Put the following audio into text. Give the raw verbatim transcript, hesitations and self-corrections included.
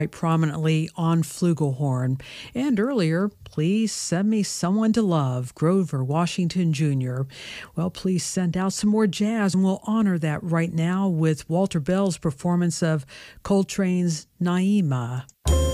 prominently on flugelhorn. And earlier, Please Send Me Someone to Love, Grover Washington Junior Well, please send out some more jazz, and we'll honor that right now with Walter Bell's performance of Coltrane's Naima.